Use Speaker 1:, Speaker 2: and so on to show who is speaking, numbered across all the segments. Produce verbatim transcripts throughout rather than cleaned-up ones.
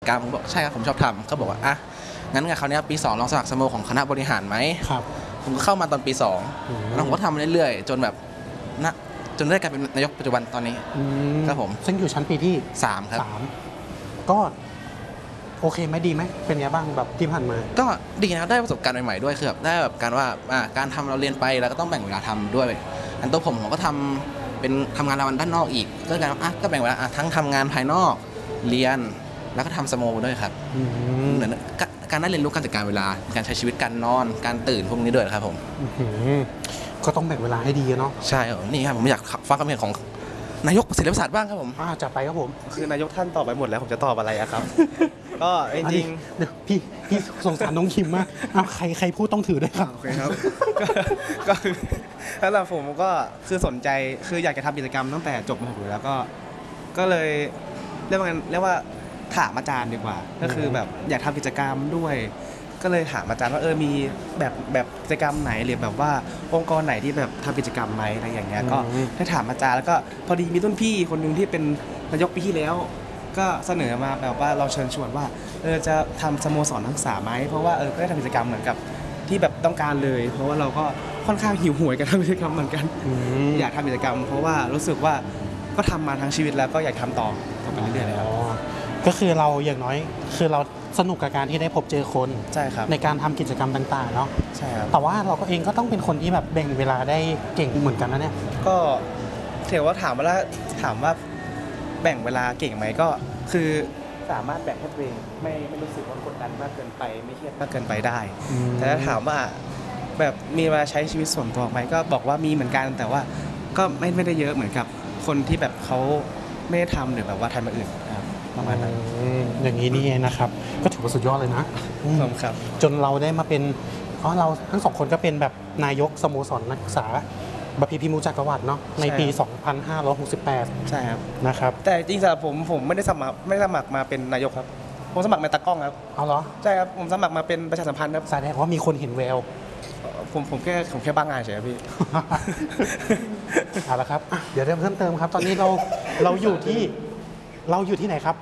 Speaker 1: การผมบอกใช่ครับผมชอบทำเขาบอกว่าอ่ะงั้นไงคราวนี้ปีสองลองสมัครสโมของคณะบริหารไหม
Speaker 2: ครับ
Speaker 1: ผมก็เข้ามาตอนปีสองแล้วผมก็ทำเรื่อยๆจนแบบนะจนได้กลายเป็นนายกปัจจุบันตอนนี้ครับผม
Speaker 2: ซึ่งอยู่ชั้นปีที่
Speaker 1: สามครับ
Speaker 2: สามก็โอเคไหมดีไหมเป็นไงบ้างแบบที่ผ่านมา
Speaker 1: ก็ดีนะได้ประสบการณ์ใหม่ๆด้วยคือแบบได้แบบการว่าการทำเราเรียนไปแล้วก็ต้องแบ่งเวลาทำด้วยอันตัวผมผมก็ทำเป็นทำงานรางวัลด้านนอกอีกก็การอ่ะก็แบ่งเวลาทั้งทำงานภายนอกเรียนแล้วก็ทำสโมด้วยครับเหมือนการได้เรียนรู้การจัดการเวลาการใช้ชีวิตการนอนการตื่นพวกนี้ด้วยครับผม
Speaker 2: ก็ต้องแบ่งเวลาให้ดีเนาะ
Speaker 1: ใช่ครับนี่ครับผมอยากฟังคำเห็นของนายกศิลปศาสตร์บ้างครับผม
Speaker 2: อ่าจัดไปครับผม
Speaker 3: คือนายกท่านตอบไปหมดแล้วผมจะตอบอะไรอะครับ ก็จริง
Speaker 2: เดี๋ยวพี่พี่สงสารน้องคิมมากเอาใครใครพูดต้องถือด้วยครับ
Speaker 3: โอเคครับก็คือสำหรับผมก็คือสนใจคืออยากจะทำกิจกรรมตั้งแต่จบมหกอยู่แล้วก็ก็เลยเรียกว่าเรียกว่าถามอาจารย์ดีกว่าก็คือแบบอยากทำกิจกรรมด้วยก็เลยถามอาจารย์ว่าเออมีแบบแบบกิจกรรมไหนหรือแบบว่าองค์กรไหนที่แบบทำกิจกรรมไหมอะไรอย่างเงี้ยก็ได้ถามอาจารย์แล้วก็พอดีมีรุ่นพี่คนหนึ่งที่เป็นนายกปีที่แล้วก็เสนอมาแบบว่าเราเชิญชวนว่าเออจะทำสโมสรนักศึกษาไหมเพราะว่าเออก็ได้ทำกิจกรรมเหมือนกับที่แบบต้องการเลยเพราะว่าเราก็ค่อนข้างหิวโหยกับทำกิจกรรมเหมือนกันอยากทำกิจกรรมเพราะว่ารู้สึกว่าก็ทำมาทั้งชีวิตแล้วก็อยากทำต่อต่อไปเรื่อยๆเลยครับ
Speaker 2: ก็คือเราอย่างน้อยคือเราสนุกกับการที่ได้พบเจอคน
Speaker 3: ใช่ครับ
Speaker 2: ในการทำกิจกรรมต่างๆเนาะ
Speaker 3: ใช่ครับ
Speaker 2: แต่ว่าเราก็เองก็ต้องเป็นคนที่แบบแบ่งเวลาได้เก่งเหมือนกันนะเนี่ย
Speaker 3: ก็ถือว่าถามว่าถามว่าแบ่งเวลาเก่งไหมก็คือสามารถแบ่งให้ตัวเองไม่ไม่รู้สึกว่ากดดันมากเกินไปไม่เครียดมากเกินไปได้แต่ถ้าถามว่าแบบมีเวลาใช้ชีวิตส่วนตัวไหมก็บอกว่ามีเหมือนกันแต่ว่าก็ไม่ไม่ได้เยอะเหมือนกับคนที่แบบเขาไม่ได้ทำหรือแบบว่าทำมาอื่นครับประมาณนั้น
Speaker 2: อย่างนี้นี่เองนะครับก็ถือว่าสุดยอดเลยนะ
Speaker 3: ครับ
Speaker 2: จนเราได้มาเป็นเพราะเราทั้งสองคนก็เป็นแบบนายกสโมสรนักศึกษาบพิพิมูจักรวรรดิเนาะในปีสองพันห้าร้อยหกสิบแปด
Speaker 3: ใช่ครับ
Speaker 2: นะครับ
Speaker 3: แต่จริงๆสำหรับผมผมไม่ได้สมัครไม่ได้สมัครมาเป็นนายกครับผมสมัครเป็นตากล้องครับ
Speaker 2: เอาเหรอ
Speaker 3: ใช่ครับผมสมัครมาเป็นประชาสัมพันธ์ครับ
Speaker 2: แสดงว่ามีคนเห็นแวว
Speaker 3: ผมผมแค่ผมแค่บ้างงานเฉยครับพี่
Speaker 2: เอาละครับเดี๋ยวเริ่มเพิ่มเติมครับตอนนี้เราเราอยู่ที่เราอยู่ที่ไหนครับ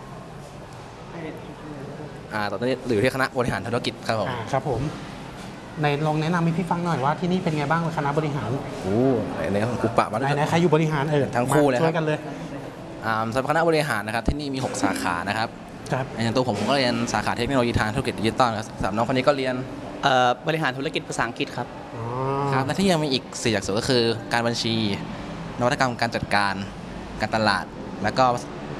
Speaker 1: อ่าตอนนี้อยู่ที่คณะบริหารธุรกิจครับผม
Speaker 2: อ่าครับผมในลองแนะนำให้พี่ฟังหน่อยว่าที่นี่เป็นไงบ้างคณะบริหาร
Speaker 1: โอ้ในของครูปะมา
Speaker 2: ไหนๆใครอยู่บริหารเออ
Speaker 1: ทั้งคู่เลย
Speaker 2: ช่วยกันเลย
Speaker 1: อ่าสำหรับคณะบริหารนะครับที่นี่มีหกสาขานะครับ
Speaker 2: ครับ
Speaker 1: อย่างตัวผมผมก็เรียนสาขาเทคโนโลยีทางธุรกิจดิจิตอลครับสำหรับน้องคนนี้ก็เรียน
Speaker 4: บริหารธุรกิจภาษาอังกฤษครับ
Speaker 1: ครับและที่ยังมีอีกสี่หลักสูตรก็คือการบัญชีนวัตกรรมการจัดการการตลาดแล้วก็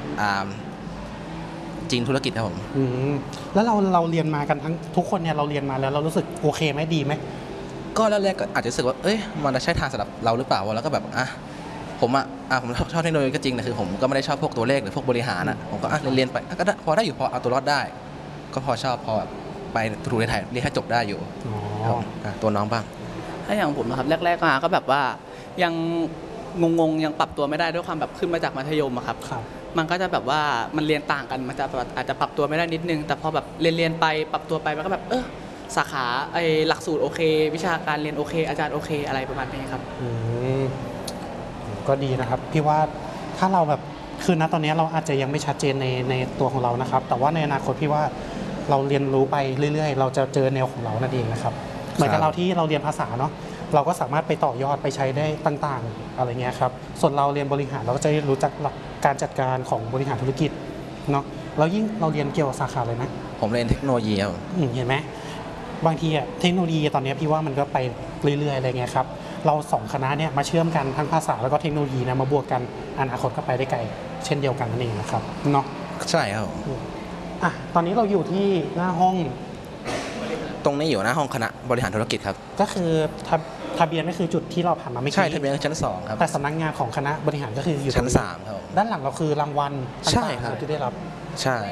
Speaker 1: จีนธุรกิจครับผม
Speaker 2: แล้วเราเราเรียนมากันทั้งทุกคนเนี่ยเราเรียนมาแล้วเรารู้สึกโอเคไหมดีไหม
Speaker 1: ก็แรกๆก็อาจจะรู้สึกว่าเอ้ยมันจะใช่ทางสำหรับเราหรือเปล่าแล้วก็แบบอ่ะผมอ่ะอ่ะผมชอบเทคโนโลยีก็จริงแต่คือผมก็ไม่ได้ชอบพวกตัวเลขหรือพวกบริหารอ่ะผมก็อ่ะเรียนไปก็พอได้อยู่พอเอาตัวรอดได้ก็พอชอบพอแบบไปถูกเรียนไทยเรียนให้จบได้อยู่ตัวน้องบ้าง
Speaker 4: ถ้าอย่างผมนะครับแรกๆมาก็แบบว่ายังงงๆยังปรับตัวไม่ได้ด้วยความแบบขึ้นมาจากมัธยมอะครับมันก็จะแบบว่ามันเรียนต่างกันมันจะอาจจะปรับตัวไม่ได้นิดนึงแต่พอแบบเรียนเรียนไปปรับตัวไปมันก็แบบเออสาขาไอหลักสูตรโอเควิชาการเรียนโอเคอาจารย์โอเคอะไรประมาณนี้ครับ
Speaker 2: อืมก็ดีนะครับพี่ว่าถ้าเราแบบคือณตอนนี้เราอาจจะยังไม่ชัดเจนในในตัวของเรานะครับแต่ว่าในอนาคตพี่ว่าเราเรียนรู้ไปเรื่อยๆเราจะเจอแนวของเรานั่นเองนะครับเหมือนกับเราที่เราเรียนภาษาเนาะเราก็สามารถไปต่อยอดไปใช้ได้ต่างๆอะไรเงี้ยครับส่วนเราเรียนบริหารเราก็จะรู้จักหลักการจัดการของบริหารธุรกิจเนาะแล้วยิ่งเราเรียนเกี่ยวกับสาขาเลยนะ
Speaker 1: ผมเรียนเทคโนโลยีครับ
Speaker 2: เห็นไหมบางทีอะเทคโนโลยีตอนนี้พี่ว่ามันก็ไปเรื่อยๆอะไรเงี้ยครับเราสองคณะเนี่ยมาเชื่อมกันทั้งภาษาแล้วก็เทคโนโลยีนะมาบวกกันอนาคตก็ไปได้ไกลเช่นเดียวกันนั่นเองนะครับเนาะ
Speaker 1: ใช่ครับ
Speaker 2: อ่ะตอนนี้เราอยู่ที่หน้าห้อง
Speaker 1: ตรงนี้อยู่หน้าห้องคณะบริหารธุรกิจครับ
Speaker 2: ก็คือทะเบียนก็คือจุดที่เราผ่านมาไม่
Speaker 1: ใช่ทะเบียนชั้นสองครับ
Speaker 2: แต่สำนักงานของคณะบริหารก็คืออยู่
Speaker 1: ชั้นสามครับ
Speaker 2: ด้านหลังเราคือรางวัล
Speaker 1: ใช่ครับ
Speaker 2: ที่ได้รับ
Speaker 1: ใช่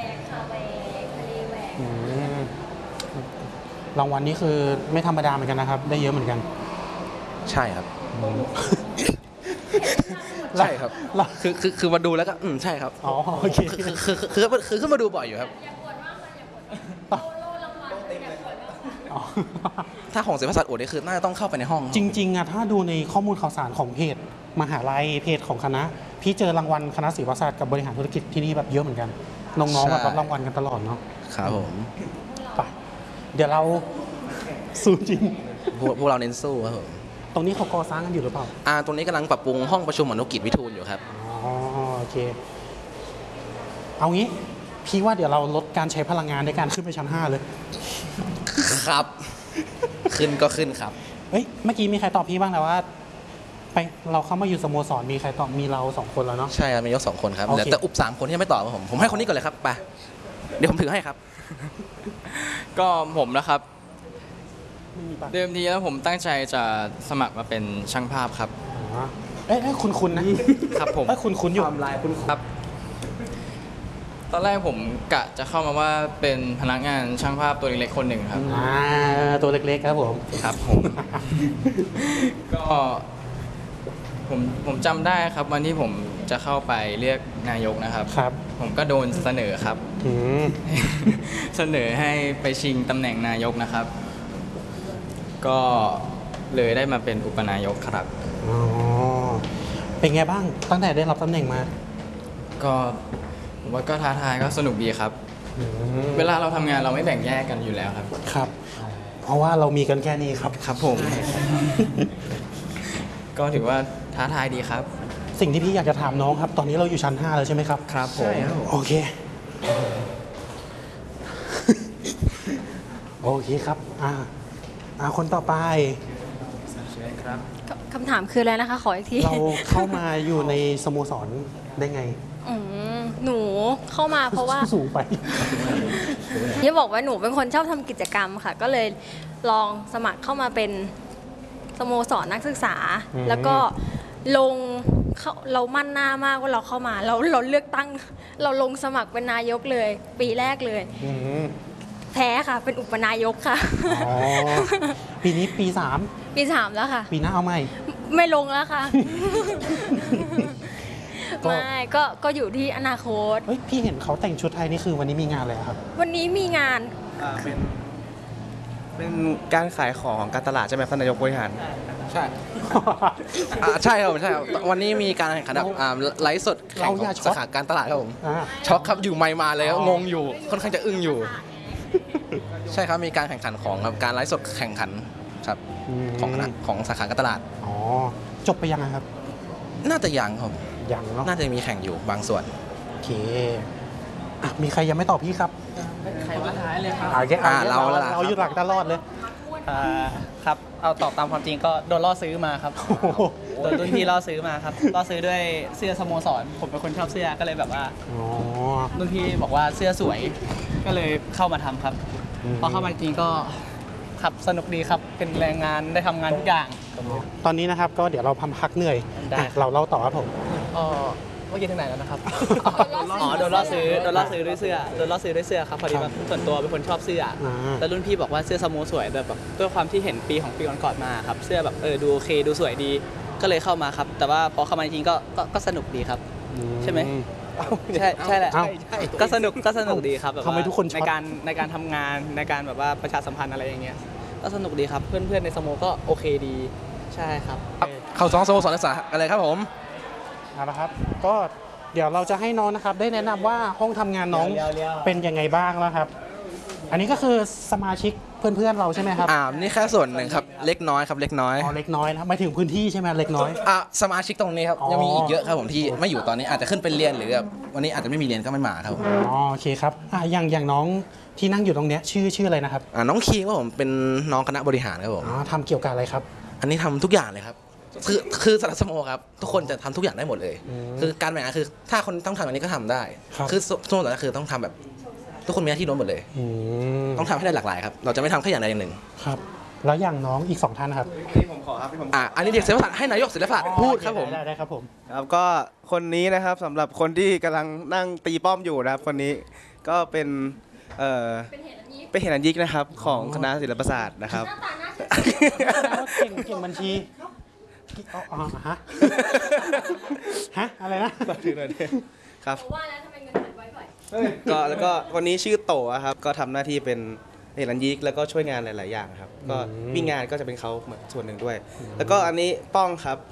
Speaker 2: รางวัลนี้คือไม่ธรรมดาเหมือนกันนะครับได้เยอะเหมือนกัน
Speaker 1: ใช่ครับใช่ครับคือคือคือมาดูแล้วก็อืมใช่ครับ
Speaker 2: อ๋อโอเค
Speaker 1: คือคือคือคือขึ้นมาดูบ่อยอยู่ครับถ้าของศิลปศาสตร์อวดนี่คือน่าจะต้องเข้าไปในห้อง
Speaker 2: จริงๆอะถ้าดูในข้อมูลข่าวสารของเพจมหาลัยเพจของคณะพี่เจอรางวัลคณะศิลปศาสตร์กับบริหารธุรกิจที่นี่แบบเยอะเหมือนกันน้องๆแบบรับรางวัลกันตลอดเนาะ
Speaker 1: ครับผม
Speaker 2: ไปเดี๋ยวเราสู้จริง
Speaker 1: พวกพวกเราเน้นสู้ครับผม
Speaker 2: ตรงนี้เขาก่อสร้างกันอยู่หรือเปล่า
Speaker 1: อ่าตรงนี้กำลังปรับปรุงห้องประชุมอนุกิจวิทูลอยู่ครับ
Speaker 2: อ๋อโอเค เอางี้พี่ว่าเดี๋ยวเราลดการใช้พลังงานในการขึ้นไปชั้นห้าเลย
Speaker 1: ครับ ขึ้นก็ขึ้นครับ
Speaker 2: เฮ้ยเมื่อกี้มีใครตอบพี่บ้างแล้วว่า ไปเราเข้ามาอยู่สโมสรมีใครตอบมีเราสองคนแล้วเนาะ
Speaker 1: ใช่ครับมียกสองคนครับ
Speaker 2: โอเค
Speaker 1: เหลือแต่อุบสามคนที่ยังไม่ตอบครับผมผมให้คนนี้ก่อนเลยครับไปเดี๋ยวผมถือให้ครับ
Speaker 5: ก็ผมนะครับ
Speaker 2: ไม่มีปะ
Speaker 5: เดิมทีแล้วผมตั้งใจจะสมัครมาเป็นช่างภาพครับ
Speaker 2: อ๋อเอ้ยเอ้ยคุณคุณนะครับ
Speaker 5: ผม
Speaker 2: เอ้ยคุณคุณอยู่
Speaker 3: ความลายคุณ
Speaker 5: ครับ ตอนแรกผมกะจะเข้ามาว่าเป็นพนักงานช่างภาพตัวเล็กๆคนหนึ่งครับ
Speaker 2: อ่าตัวเล็กๆครับผม
Speaker 5: ครับผม ก็ผมผมจำได้ครับวันที่ผมจะเข้าไปเรียกนายกนะครับ
Speaker 2: ครับ
Speaker 5: ผมก็โดนเสนอครับ
Speaker 2: อืม
Speaker 5: เสนอให้ไปชิงตำแหน่งนายกนะครับ ก็เลยได้มาเป็นอุปนายกครับ
Speaker 2: อ๋อเป็นไงบ้างตั้งแต่ได้รับตำแหน่งมา
Speaker 5: ก็ผมว่าก็ท้าทายก็สนุกดีครับ
Speaker 2: อืม
Speaker 5: เวลาเราทำงานเราไม่แบ่งแยกกันอยู่แล้วครับ
Speaker 2: ครับ เพราะว่าเรามีกันแค่นี้ครับ
Speaker 5: ครับผม ก็ถือว่าท้าทายดีครับ
Speaker 2: สิ่งที่พี่อยากจะถามน้องครับ ตอนนี้เราอยู่ชั้นห้าแล้วใช่ไหมครับ
Speaker 5: ครับผม
Speaker 2: โอเค โอเคครับ อ่าอ่าคนต่อไป
Speaker 6: คำถามคืออะไรนะคะ ขออีกที
Speaker 2: เราเข้ามาอยู่ในสโมสรได้ไง
Speaker 6: อืมหนูเข้ามาเพราะว่า
Speaker 2: สูงไป
Speaker 6: ที่บอกว่าหนูเป็นคนชอบทำกิจกรรมค่ะ ก็เลยลองสมัครเข้ามาเป็นสโมสรนักศึกษา
Speaker 2: อืม
Speaker 6: แล้วก็ลงเข้าเรามั่นหน้ามากว่าเราเข้ามาเราเราเลือกตั้ง เราลงสมัครเป็นนายกเลย ปีแรกเลย
Speaker 2: อืม
Speaker 6: แพ้ค่ะ เป็นอุปนายกค่ะ
Speaker 2: อ๋อ ปีนี้ปีสาม
Speaker 6: ปีสามแล้วค่ะ
Speaker 2: ปีหน้าเอาใหม่
Speaker 6: ไม่ลงแล้วค่ะ
Speaker 2: ก็
Speaker 6: ไม่ก็ก็อยู่ที่อนาคต
Speaker 2: เฮ้ย พี่เห็นเขาแต่งชุดไทยนี่คือวันนี้มีงานอะไรอะครับ
Speaker 6: วันนี้มีงาน
Speaker 3: อ่าเป็นเป็นการขายของการตลาดใช่ไหมท่านนายกบริหาร
Speaker 1: ใช่อ่าใช่ครับผมใช่ครับวันนี้มีการแข่งขันแบบอ่าไลฟ์สดแข่งข
Speaker 2: เราอย่า
Speaker 1: อง
Speaker 2: ช็อต
Speaker 1: สาขาการตลาดครับผม
Speaker 2: อ่า
Speaker 1: ช็อกครับอยู่ไม่มาเลยครับ
Speaker 2: อ๋อ
Speaker 1: งงอยู่ค่อนข้างจะอึ้งอยู่ ใช่ครับมีการแข่งขันของครับการไลฟ์สดแข่งขันครับ
Speaker 2: ม
Speaker 1: ของคณะของสาขาการตลาด
Speaker 2: อ๋อ จบไปยังอะครับ
Speaker 1: น่าจะยังครับ
Speaker 2: ยังเนาะ
Speaker 1: น่าจะมีแข่งอยู่บางส่วน
Speaker 2: โอเคอ่ะมีใครยังไม่ตอบพี่ครับ
Speaker 4: ใครว่าท้ายเลยครับ
Speaker 2: โอเค
Speaker 1: อ่า
Speaker 2: อ่ะ
Speaker 1: เรา
Speaker 2: เรา
Speaker 1: ละ
Speaker 2: เราอยู่หลักตลอดเลย
Speaker 4: อ่าครับ เอาตอบตามความจริงก็โดนล่อซื้อมาครับ
Speaker 2: โอ้โห
Speaker 4: โดนรุ่นพี่ล่อซื้อมาครับ ล่อซื้อด้วยเสื้อสโมสร ผมเป็นคนชอบเสื้อ ก็เลยแบบว่า
Speaker 2: อ๋อ
Speaker 4: รุ่นพี่บอกว่าเสื้อสวย ก็เลยเข้ามาทำครับ
Speaker 2: อืม
Speaker 4: พอเข้ามาจริงก็ครับสนุกดีครับ เป็นแรงงานได้ทำงานทุกอย่าง
Speaker 2: ตอนนี้นะครับก็เดี๋ยวเราพัพักเหนื่อย
Speaker 4: ได้
Speaker 2: อ่ะเราเล่าต่อครับผม
Speaker 4: เออเมื่อกี้ถึงไหนแล้วนะครับ อ๋อโดนล่อซื้อโดนล่อซื้อด้วยเสื้อโดนล่อซื้อด้วยเสื้อครับพอดีว่าส่วนตัวเป็นคนชอบเสื้ออา แล้วรุ่นพี่บอกว่าเสื้อสโมสวยแบบด้วยความที่เห็นปีของปีก่อนๆมาครับเสื้อแบบเออดูโอเคดูสวยดี ก็เลยเข้ามาครับ แต่ว่าพอเข้ามาจริงๆก็ก็ก็สนุกดีครับ ใช่ไหม ใช่ใช่แหละ
Speaker 2: เอ้า
Speaker 4: ก็สนุกก็สนุกดีครับแบบ
Speaker 2: ทำไม
Speaker 4: ว่า
Speaker 2: ทุกคนช็อต
Speaker 4: ในการในการทำงานในการแบบว่าประชาสัมพันธ์อะไรอย่างเงี้ยก็สนุกดีครับเพื่อนๆในสโมก็โอเคดีใช่ครับ
Speaker 1: เข้าสองสโมสรนักศึกษาอะไรครับผม
Speaker 2: เอาละครับ ก็เดี๋ยวเราจะให้น้องนะครับ ได้แนะนำว่าห้องทำงานน้อง
Speaker 4: เร็วๆ
Speaker 2: เป็นยังไงบ้างแล้วครับ อันนี้ก็คือสมาชิกเพื่อนๆเราใช่ไหมครับ
Speaker 1: อ่านี่แค่ส่วนหนึ่งครับเล็กน้อยครับเล็กน้อย
Speaker 2: อ๋อเล็กน้อยนะหมายถึงพื้นที่ใช่ไหมเล็กน้อย
Speaker 1: อ่าสมาชิกตรงนี้ครับ
Speaker 2: อ๋อ
Speaker 1: ยังมีอีกเยอะครับผมที่ไม่อยู่ตอนนี้อาจจะขึ้นไปเรียนหรือแบบวันนี้อาจจะไม่มีเรียนก็ไม่มาครับผม
Speaker 2: อ๋อโอเคครับอ่ะอย่างอย่างน้องที่นั่งอยู่ตรงเนี้ยชื่อชื่ออะไรนะครับ
Speaker 1: อ่าน้องคีครับผมเป็นน้องคณะบริหารครับผม
Speaker 2: อ๋อทำเกี่ยวกับอะไรครับ
Speaker 1: อันนี้ทำทุกอย่างเลยครับคือคือสารสโมครับทุกคนจะทำทุกอย่างได้หมดเลย
Speaker 2: อืม
Speaker 1: คือการแบ่งงานคือ ถ้าคนต้องทำอันนี้ก็ทำได้
Speaker 2: ครับ
Speaker 1: คือสโมสรก็คือต้องทำแบบทุกคนมีหน้าที่ล้วนหมดเลย
Speaker 2: อืม
Speaker 1: ต้องทำให้ได้หลากหลายครับเราจะไม่ทำแค่อย่างใดอย่างหนึ่ง
Speaker 2: ครับ แล้วอย่างน้องอีกสองท่านนะครับ
Speaker 3: นี่ผมขอครับที่ผม
Speaker 1: อ่าอันนี้เด็กศิลปศาสตร์ให้นายกศิลปศาสตร์พูดครับผม
Speaker 2: ได้ได้ครับผม
Speaker 3: ครับก็คนนี้นะครับสำหรับคนที่กำลังนั่งตีป้อมอยู่นะครับคนนี้ก็เป็นเอ่อเป็นเหตุยิกนะครับของคณะศิลปศาสตร์นะครับ
Speaker 2: เก่งเก่งบัญชีอ๋ออ๋อฮะ ฮะ อะไรนะ
Speaker 3: ถือหน่อยดิครับ
Speaker 6: ว่าแล้วทำไมเงินหายบ่อย
Speaker 3: ก็แล้วก็คนนี้ชื่อโตอะครับก็ทำหน้าที่เป็นเหตุยิกแล้วก็ช่วยงานหลาย ๆ อย่างครับก็
Speaker 2: อืม
Speaker 3: วิ่งงานก็จะเป็นเขาเหมือนส่วนหนึ่งด้วย แล้วก็อันนี้ป้องครับ
Speaker 2: ครับ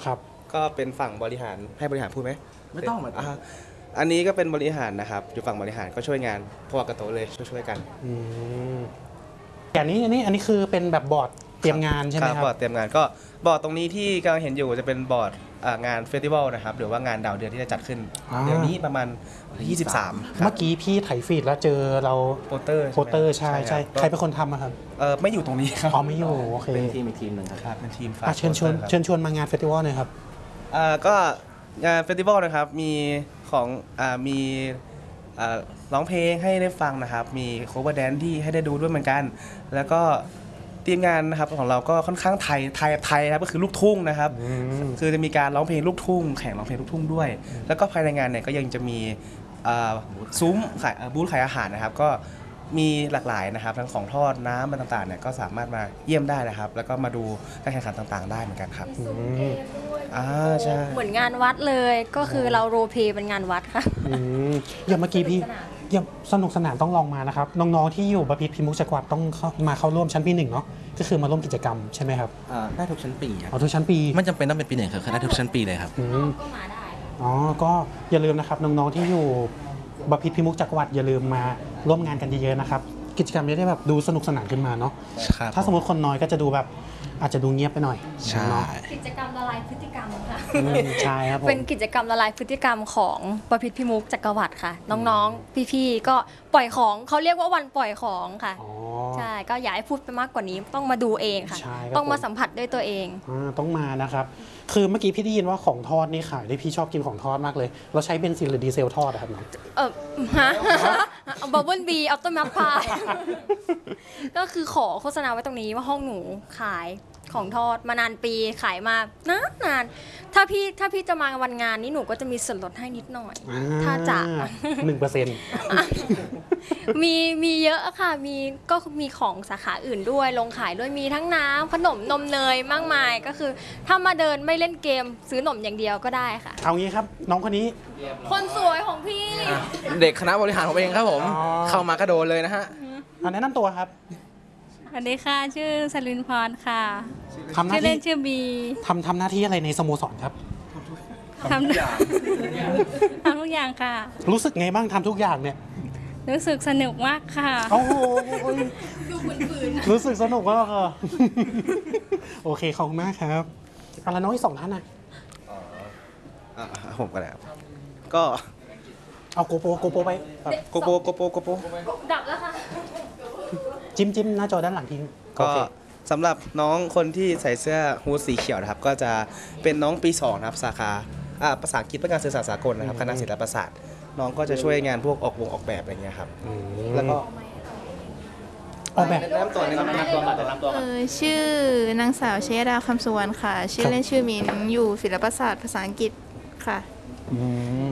Speaker 3: ก็เป็นฝั่งบริหารให้บริหารพูดไหม
Speaker 1: ไม่ต้องไม่ต้อง
Speaker 3: อ่ะอันนี้ก็เป็นบริหารนะครับอยู่ฝั่งบริหารก็ช่วยงานพวกกระโตเลยช่วยๆกัน
Speaker 2: อืมอย่างนี้อันนี้อันนี้คือเป็นแบบบอร์ดเตรียมงานใช่ไหมครับ
Speaker 3: บอร์ดเตรียมงานก็บอร์ดตรงนี้ที่กำลังเห็นอยู่จะเป็นบอร์ดอ่างานเฟสติวัลนะครับหรือว่างานดาวเดือนที่จะจัดขึ้น
Speaker 2: อ่า
Speaker 3: เดี๋ยวนี้ประมาณวันที่ยี่สิบสามครั
Speaker 2: เมื่
Speaker 3: บ
Speaker 2: อกี้พี่ไถฟีดแล้วเจอเรา
Speaker 3: โปสเตอร์
Speaker 2: โปสเตอร์ใช่ใช่
Speaker 3: ค
Speaker 2: ใคร
Speaker 3: รับ
Speaker 2: เป็นคนทำอะครับ
Speaker 3: เออไม่อยู่ตรงนี้ครับ
Speaker 2: อ๋อไม่อยู่โอเค
Speaker 1: เป็นทีมอีกทีมหนึ่งครับ
Speaker 3: ครับเป็นทีมฝาก
Speaker 2: อ่ะเชิญชวน
Speaker 3: โปสตอร์ครับ
Speaker 2: เชิญชวนมางานเฟสติวัลหน่อยครับ
Speaker 3: อ่าก็งานเฟสติวัลนะครับมีของอ่ามีอ่าร้องเพลงให้ได้ฟังนะครับ มีโคเวอร์แดนที่ให้ได้ดูด้วยเหมือนกัน แล้วก็ทีมงานนะครับของเราก็ค่อนข้างไทยไทยไทยครับก็คือลูกทุ่งนะครับ
Speaker 2: อืม
Speaker 3: คือจะมีการร้องเพลงลูกทุ่งแข่งร้องเพลงลูกทุ่งด้วย แล้วก็ภายในงานเนี่ยก็ยังจะมีอ่าซุ้มขายอ่าบูธขายอาหารนะครับ ก็มีหลากหลายนะครับทั้งของทอดน้ำอะไรต่างๆเนี่ยก็สามารถมาเยี่ยมได้นะครับ แล้วก็มาดูการแข่งขันต่างๆ ได้เหมือนกันครับ
Speaker 2: อืม
Speaker 3: อ่าใช่
Speaker 6: เหมือนงานวัดเลยก็คือเราโรลเพลย์เป็นงานวัดค่ะ
Speaker 2: อืมอย่างเมื่อกี้พี่อย่างสนุกสนานต้องลองมานะครับ น้องๆที่อยู่บพิตรพิมุกจักรวรรดิต้องเข้ามาเข้าร่วมชั้นปีหนึ่งเนาะก็คือมาร่วมกิจกรรมใช่ไหมครับ
Speaker 1: อ่าได้ทุกชั้นปีครับ
Speaker 2: เอาทุกชั้นปี
Speaker 1: ไม่จำเป็นต้องเป็นปีหนึ่งครับคือได้ทุกชั้นปีเลยครับ
Speaker 2: อืม
Speaker 6: ก็มาได้
Speaker 2: อ๋อก็อย่าลืมนะครับน้องๆที่อยู่บพิตรพิมุกจักรวรรดิอย่าลืมมาร่วมงานกันเยอะๆนะครับกิจกรรมจะได้แบบดูสนุกสนานขึ้นมาเนาะ
Speaker 1: ครับ
Speaker 2: ถ้าสมมติคนน้อยก็จะดูแบบอาจจะดูเงียบไปหน่อย
Speaker 1: ใช่
Speaker 2: เนาะ
Speaker 6: กิจกรรมละลายพฤติกรรมค่ะ
Speaker 2: อืมใช่ครับผม
Speaker 6: เป็นกิจกรรมละลายพฤติกรรมของประพิตรพิมุกจักรวรรดิค่ะ น้องๆ พี่ๆ ก็ปล่อยของเขาเรียกว่าวันปล่อยของค่ะ
Speaker 2: อ๋อ
Speaker 6: ใช่ ก็อยากให้พูดไปมากกว่านี้ต้องมาดูเองค่ะ
Speaker 2: ใช่ครับ
Speaker 6: ต้องมา
Speaker 2: ผม
Speaker 6: สัมผัสด้วยตัวเอง
Speaker 2: อ่าต้องมานะครับ คือเมื่อกี้พี่ได้ยินว่าของทอดนี่ขายได้พี่ชอบกินของทอดมากเลย เราใช้เบนซินหรือดีเซลทอดอะครับน้อง
Speaker 6: เออฮะบับเบิ้ลบีอัลต้าแมปพาย ก็คือขอโฆษณาไว้ตรงนี้ว่าห้องหนูขายของทอดมานานปีขายมานานนานถ้าพี่ถ้าพี่จะมาวันงานนี้หนูก็จะมีส่วนลดให้นิดหน่อย ถ้าจะ
Speaker 2: หนึ่งเปอร์เซ็นต์
Speaker 6: มีมีเยอะค่ะ มีก็มีของสาขาอื่นด้วย ลงขายด้วย มีทั้งน้ำขนมนมเนยมากมาย ก็คือ ถ้ามาเดินไม่เล่นเกมซื้อนมอย่างเดียวก็ได้ค่ะ
Speaker 2: เอางี้ครับ น้องคนนี้
Speaker 6: คนสวยของพี่
Speaker 1: เด็กคณะบริหารผมเองครับผม
Speaker 2: อ๋อ
Speaker 1: เข้ามาก็โดนเลยนะฮะ
Speaker 2: เอาแนะนำตัวครับ
Speaker 7: สวัสดีค่ะ ชื่อสลินพรค่ะ
Speaker 2: ทำหน้า
Speaker 7: ชื่อเล่
Speaker 2: ที่
Speaker 7: นชื่อบี
Speaker 2: ทำทำหน้าที่อะไรในสโมสรครับ
Speaker 7: ทำทุกอย่าง ทำทุกอย่างค่ะ
Speaker 2: รู้สึกไงบ้างทำทุกอย่างเนี่ย
Speaker 7: รู้สึกสนุกมากค่ะ
Speaker 2: โอ้โหรู้สึกสนุกมากค่ะ โอเคขอบคุณมากครับเอาละน้องอีกสองท่านนะ
Speaker 3: อ่าผมก็ได้ครับก็
Speaker 2: เอาโกโปรโกโปรไปแบบ
Speaker 3: โกโปโกโปโกโป
Speaker 6: ดับแล้วค่ะ
Speaker 2: จิ้มจิ้มหน้าจอด้านหลังทิ้ง
Speaker 3: ก็
Speaker 2: โอเค
Speaker 3: สำหรับน้องคนที่ใส่เสื้อฮูดสีเขียวนะครับ ก็จะเป็นน้องปีสองนะครับสาขาอ่าภาษาอังกฤษเป็นการสื่อสารสากลนะครับคณะศิลปศาสตร์น้องก็จะช่วยงานพวกออกวงออกแบบอะไรเงี้ยครับ
Speaker 2: อืม
Speaker 3: แล้วก็
Speaker 2: ออกแบบ
Speaker 3: แนะนำตัวแนะนำตัวก่อนแนะนำตัว
Speaker 8: เออชื่อนางสาวชยดาคำสุวรรณค่ะ ชื่อเล่นชื่อมินอยู่ศิลปศาสตร์ภาษาอังกฤษค่ะ
Speaker 2: อืม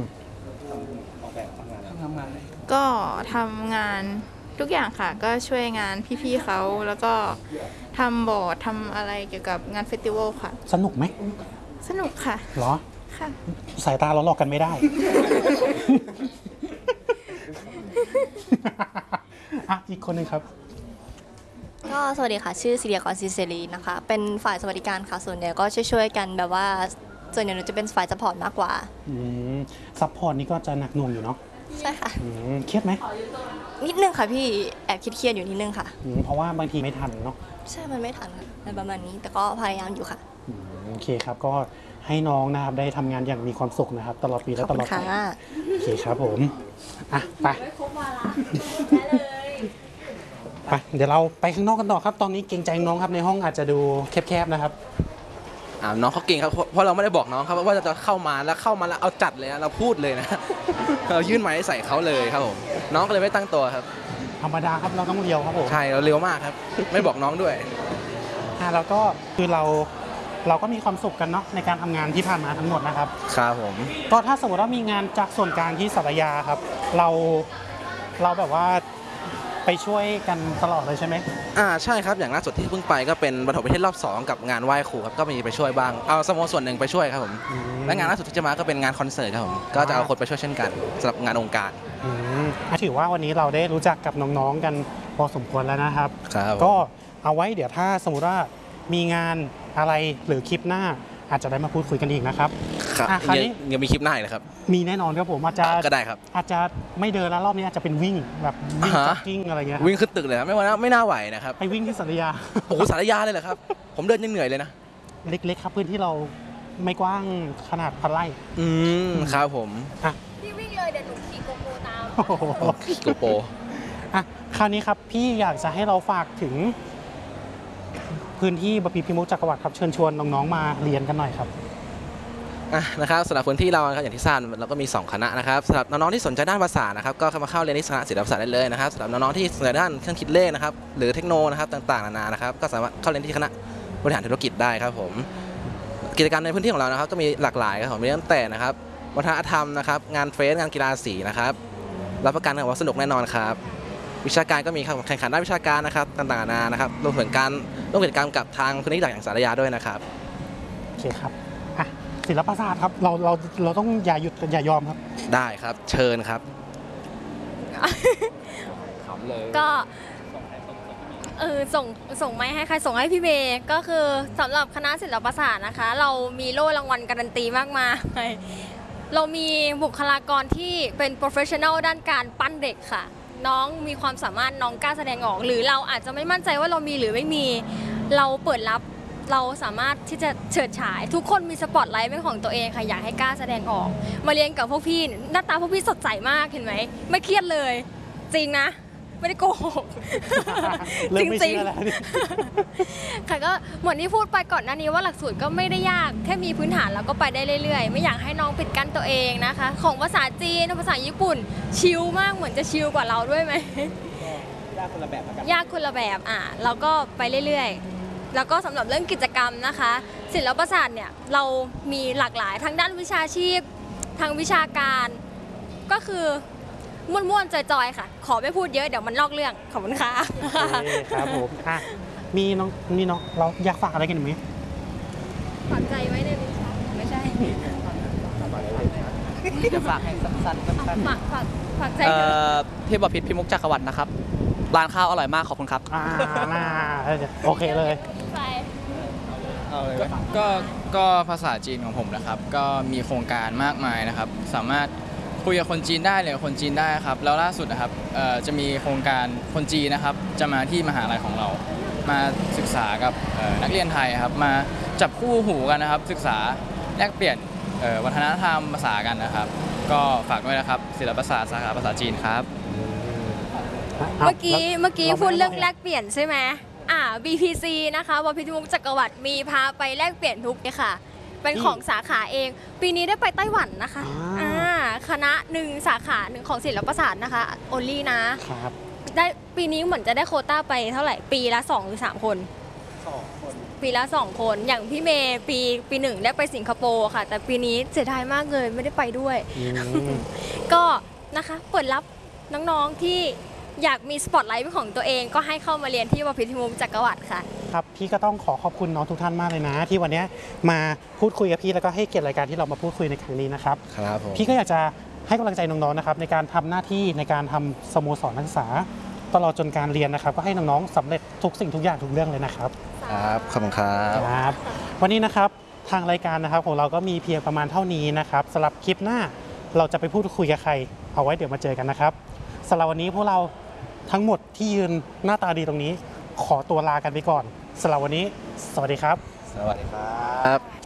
Speaker 8: ก็ทำงานทุกอย่างค่ะ ก็ช่วยงานพี่ๆเขาแล้วก็ทำบอร์ดทำอะไรเกี่ยวกับงานเฟสติวัลค่ะ
Speaker 2: สนุกไหม
Speaker 8: สนุกค่ะ
Speaker 2: เหรอ
Speaker 8: ค่ะ
Speaker 2: สายตาเราหลอกกันไม่ได้ อ่ะ อีกคนหนึ่งครับ
Speaker 9: ก็สวัสดีค่ะ ชื่อศิริยากรศรีเสรีนะคะ เป็นฝ่ายสวัสดิการค่ะ ส่วนใหญ่ก็ช่วยๆกันแบบว่าส่วนใหญ่หนูจะเป็นฝ่ายซัพพอร์ตมากกว่า
Speaker 2: อืมซัพพอร์ตนี่ก็จะหนักหน่วงอยู่เนาะ
Speaker 9: ใช่ค่ะ
Speaker 2: อืมเครียดไหม
Speaker 9: นิดนึงค่ะพี่แอบคิดเครียดอยู่นิดนึงค่ะ
Speaker 2: อืมเพราะว่าบางทีไม่ทันเนาะ
Speaker 9: ใช่มันไม่ทันค่ะในประมาณนี้ แต่ก็พยายามอยู่ค่ะ
Speaker 2: อืมโอเคครับ ก็ให้น้องนะครับได้ทำงานอย่างมีความสุขนะครับ ตลอดปี
Speaker 9: ข
Speaker 2: และ
Speaker 9: อบ
Speaker 2: ต
Speaker 9: คุ
Speaker 2: ล
Speaker 9: ณ
Speaker 2: อดไป
Speaker 9: ค่ะ
Speaker 2: โอเคครับผม อ่ะ ไป
Speaker 6: ไม่ครบวาระได้เลย
Speaker 2: ไป เดี๋ยวเราไปข้างนอกกันต่อครับ ตอนนี้เกรงใจน้องครับในห้องอาจจะดูแคบๆนะครับ
Speaker 1: อ่าน้องเขาเก่งครับเพราะเพราะเราไม่ได้บอกน้องครับว่าจะเข้ามาแล้วเข้ามาแล้วเอาจัดเลยนะเราพูดเลยนะ เรายื่นไม้ใส่เขาเลยครับผมน้องก็เลยไม่ตั้งตัวครับ
Speaker 2: ธรรมดาครับเราต้องเรียวครับผม
Speaker 1: ใช่เราเร็วมากครับ ไม่บอกน้องด้วย
Speaker 2: อ่ะแล้วก็คือเราเราก็มีความสุขกันเนาะในการทำงานที่ผ่านมาทั้งหมดนะครับ
Speaker 1: ครับผม
Speaker 2: ก็ถ้าสมมติว่ามีงานจากส่วนกลางที่สัตยาครับ เราเราแบบว่าไปช่วยกันตลอดเลยใช่ไหม
Speaker 1: อ่าใช่ครับอย่างล่าสุดที่เพิ่งไปก็เป็นปฐมนิเทศรอบสองกับงานไหว้ครูครับก็มีไปช่วยบ้างเอาสโมส่วนหนึ่งไปช่วยครับผม
Speaker 2: อืม
Speaker 1: และงานล่าสุดที่จะมาก็เป็นงานคอนเสิร์ตครับผมก็จะเอาคนไปช่วยเช่นกันสำหรับงานองค์การ
Speaker 2: อืมอ่ะถือว่าวันนี้เราได้รู้จักกับน้องๆกันพอสมควรแล้วนะครับ
Speaker 1: ครับ
Speaker 2: ก็เอาไว้เดี๋ยวถ้าสมมติว่ามีงานอะไรหรือคลิปหน้าอาจจะได้มาพูดคุยกันอีกนะครับ
Speaker 1: ครับ
Speaker 2: อ่ะคราว
Speaker 1: ยัง
Speaker 2: นี้
Speaker 1: ยังมีคลิปหน้าอีกนะครับ
Speaker 2: มีแน่นอนครับผมอาจจะ
Speaker 1: ก็ได้ครับ
Speaker 2: อาจจะไม่เดินแล้วรอบนี้อาจจะเป็นวิ่งแบบวิ่ง
Speaker 1: อ่าฮะ
Speaker 2: จ็อกกิ้งอะไรเงี้ยครับ
Speaker 1: วิ่งขึ้นตึกเลยนะไม่ว่าไม่น่าไหวนะครับ
Speaker 2: ไปวิ่งที่สัตยา
Speaker 1: โอ้โหสารยาเลยเหรอครับ ผมเดินยังเหนื่อยเลยนะ
Speaker 2: เล็กๆครับพื้นที่เราไม่กว้างขนาดพันไร่
Speaker 1: อืมครับผม
Speaker 2: อ่ะ
Speaker 6: พี่วิ่งเลยเดี๋ยวหนูขี่โกโปรตาม
Speaker 2: โอ้โห
Speaker 1: โกโปร
Speaker 2: อ่ะคราวนี้ครับพี่อยากจะให้เราฝากถึง พื้นที่บพิตรพิมุขจักรวรรดิครับเชิญชวนน้องๆมาเรียนกันหน่อยครับ
Speaker 1: อ่ะนะครับสำหรับคนที่เรานะครับอย่างที่ทราบเราก็มีสองคณะนะครับสำหรับน้องๆที่สนใจด้านภาษานะครับก็เข้ามาเข้าเรียนที่คณะศิลปศาสตร์ได้เลยนะครับสำหรับน้องๆที่สนใจด้านเครื่องคิดเลขนะครับหรือเทคโนนะครับต่างๆนานานะครับก็สามารถเข้าเรียนที่คณะบริหารธุรกิจได้ครับผมกิจกรรมในพื้นที่ของเรานะครับก็มีหลากหลายครับผมมีตั้งแต่นะครับวัฒนธรรมนะครับงานเฟสงานกีฬาสีนะครับรับประกันว่าสนุกแน่นอนครับวิชาการก็มีครับแข่งขันด้านวิชาการนะครับต่างๆนานานะครับรวมถึงการร่วมกิจกรรมกับทางพื้นที่หลักอย่างสารยาด้วยนะครับ
Speaker 2: โอเคครับอ่ะศิลปศาสตร์ครับเราเราเราต้องอย่าหยุดอย่ายอมครับ
Speaker 1: ได้ครับเชิญครับ
Speaker 6: ก็เออส่งส่งไม่ให้ใครส่งให้พี่เมย์ก็คือสำหรับคณะศิลปศาสตร์นะคะ เรามีโล่รางวัลการันตีมากมายเรามีบุคลากรที่เป็นโปรเฟชชั่นอลด้านการปั้นเด็กค่ะ น้องมีความสามารถน้องกล้าแสดงออก หรือเราอาจจะไม่มั่นใจว่าเรามีหรือไม่มีเราเปิดรับเราสามารถที่จะเฉิดฉายทุกคนมีสปอตไลท์เป็นของตัวเองค่ะอยากให้กล้าแสดงออก มาเรียนกับพวกพี่หน้าตาพวกพี่สดใสมากเห็นไหมไม่เครียดเลยจริงนะไม่ได้โกหก
Speaker 2: เริ่
Speaker 6: จ
Speaker 2: มไม่
Speaker 6: ริง
Speaker 2: เชื่อแล้วนี่
Speaker 6: ๆค่ะก็เหมือนที่พูดไปก่อนหน้านี้ว่าหลักสูตรก็ไม่ได้ยากแค่มีพื้นฐานแล้วก็ไปได้เรื่อยๆไม่อยากให้น้องปิดกั้นตัวเองนะคะ ของภาษาจีนภาษาญี่ปุ่นชิลมากเหมือนจะชิลกว่าเราด้วยไหม
Speaker 3: ยากคนละแบบกัน
Speaker 6: ยากคนละแบบอ่ะเราก็ไปเรื่อยๆ แล้วก็สำหรับเรื่องกิจกรรมนะคะ ศิลปศาสตร์เนี่ยเรามีหลากหลายทั้งด้านวิชาชีพทางวิชาการ ก็คือม่วนๆจอยๆค่ะ ขอไม่พูดเยอะเดี๋ยวมันลอกเรื่องขอบคุณค่ะ
Speaker 2: โอเคครับผมอ่ะมีน้องมีน้องเราอยากฝากอะไรกันไหม
Speaker 6: ฝากใจไว้ในวิชาไม่ใช่
Speaker 4: จะฝากให้สั้นๆสั้น
Speaker 6: ฝากฝากฝากใจ
Speaker 4: ๆเอ่
Speaker 6: เถอะ
Speaker 4: อพี่บพิตรพิมุขจักรวรรดินะครับร้านข้าวอร่อยมากขอบคุณครับ
Speaker 2: อ่าน่าโอเคเลย
Speaker 6: ไป
Speaker 5: ก็ก็ก็ภาษาจีนของผมนะครับ ก็มีโครงการมากมายนะครับ สามารถคุยกับคนจีนได้เลยกับคนจีนได้ครับ แล้วล่าสุดนะครับเอ่อจะมีโครงการคนจีนนะครับ จะมาที่มหาลัยของเรา มาศึกษากับเอ่อนักเรียนไทยครับ มาจับคู่หูกันนะครับ ศึกษาแลกเปลี่ยนเอ่อวัฒนธรรมภาษากันนะครับ ก็ฝากด้วยนะครับศิลปศาสตร์สาขาภาษาจีนครับ
Speaker 6: เมื่อกี้เมื่อกี้พูดเรื่องแลกเปลี่ยนใช่ไหมอ่า บี พี ซี นะคะบพิตรพิมุขจักรวรรดิมีพาไปแลกเปลี่ยนทุกเนี่ยค่ะ เป็นของสาขาเอง ปีนี้ได้ไปไต้หวันนะคะอ่าคณะหนึ่งสาขาหนึ่งของศิลปศาสตร์นะคะโอลี่นะครับ ได้ปีนี้เหมือนจะได้โควต้าไปเท่าไหร่ปีละสองหรือสามคนปีละสองคนอย่างพี่เมย์ปีปีหนึ่งได้ไปสิงคโปร์ค่ะ แต่ปีนี้เสียดายมากเลยไม่ได้ไปด้วย
Speaker 2: อืม
Speaker 6: ก็นะคะเปิดรับน้องๆที่อยากมีสปอตไลท์เป็นของตัวเองก็ให้เข้ามาเรียนที่บพิตรพิมุขจักรวรรดิค่ะ
Speaker 2: ครับพี่ก็ต้องขอขอบคุณน้องทุกท่านมากเลยนะ ที่วันนี้มาพูดคุยกับพี่แล้วก็ให้เกียรติรายการที่เรามาพูดคุยในครั้งนี้นะครับ
Speaker 1: ครับผม
Speaker 2: พี่ก็อยากจะให้กำลังใจน้องๆนะครับในการทำหน้าที่ในการทำสโมสรนักศึกษาตลอดจนการเรียนนะครับ ก็ให้น้องๆสำเร็จทุกสิ่งทุกอย่างทุกเรื่องเลยนะครับ
Speaker 1: ครับขอบคุณครับ
Speaker 2: ครับวันนี้นะครับทางรายการนะครับของเราก็มีเพียงประมาณเท่านี้นะครับสำหรับคลิปหน้าเราจะไปพูดคุยกับใครเอาไว้เดี๋ยวมาเจอกันนะครับสำหรับวันนี้พวกเราทั้งหมดที่ยืนหน้าตาดีตรงนี้ขอตัวลากันไปก่อนสำหรับวันนี้สวัสดีครับ
Speaker 1: สวัสดีครับ